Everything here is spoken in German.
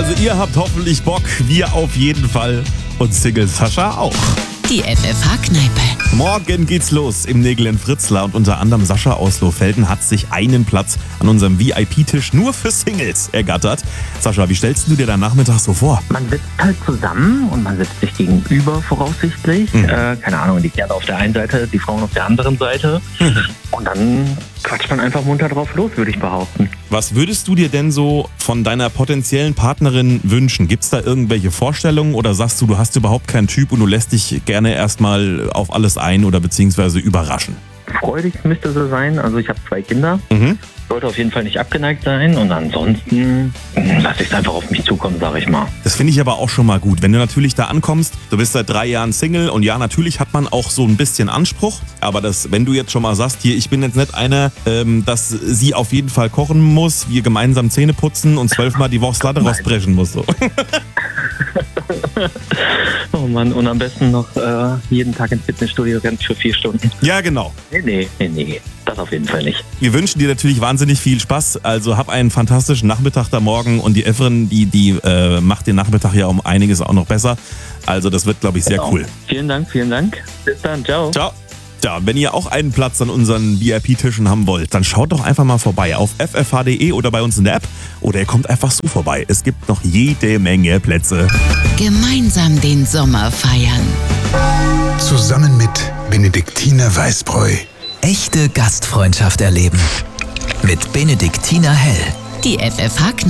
Also ihr habt hoffentlich Bock, wir auf jeden Fall und Single Sascha auch. Die FFH-Kneipe. Morgen geht's los im Nägel in Fritzlar und unter anderem Sascha aus Lohfelden hat sich einen Platz an unserem VIP-Tisch nur für Singles ergattert. Sascha, wie stellst du dir deinen Nachmittag so vor? Man sitzt halt zusammen und man sitzt sich gegenüber voraussichtlich. Keine Ahnung, die Kerle auf der einen Seite, die Frauen auf der anderen Seite. Und dann quatscht man einfach munter drauf los, würde ich behaupten. Was würdest du dir denn so von deiner potenziellen Partnerin wünschen? Gibt's da irgendwelche Vorstellungen oder sagst du hast überhaupt keinen Typ und du lässt dich gerne erstmal auf alles ein oder beziehungsweise überraschen? Freudig müsste sie sein. Also ich habe 2 Kinder. Sollte auf jeden Fall nicht abgeneigt sein. Und ansonsten lasse ich es einfach auf mich zukommen, sage ich mal. Das finde ich aber auch schon mal gut. Wenn du natürlich da ankommst, du bist seit 3 Jahren Single und ja, natürlich hat man auch so ein bisschen Anspruch. Aber wenn du jetzt schon mal sagst, hier, ich bin jetzt nicht einer, dass sie auf jeden Fall kochen muss, wir gemeinsam Zähne putzen und 12-mal die Woche Slatte rausbrechen muss. So. Oh Mann, und am besten noch jeden Tag ins Fitnessstudio rennen für 4 Stunden. Ja, genau. Nee, das auf jeden Fall nicht. Wir wünschen dir natürlich wahnsinnig viel Spaß. Also hab einen fantastischen Nachmittag da morgen und die Efren, die macht den Nachmittag ja um einiges auch noch besser. Also das wird, glaube ich, sehr cool. Vielen Dank. Bis dann, ciao. Ciao. Ja, wenn ihr auch einen Platz an unseren VIP-Tischen haben wollt, dann schaut doch einfach mal vorbei auf ffh.de oder bei uns in der App. Oder ihr kommt einfach so vorbei. Es gibt noch jede Menge Plätze. Gemeinsam den Sommer feiern. Zusammen mit Benediktiner Weißbräu. Echte Gastfreundschaft erleben. Mit Benediktiner Hell. Die FFH-Kneipe.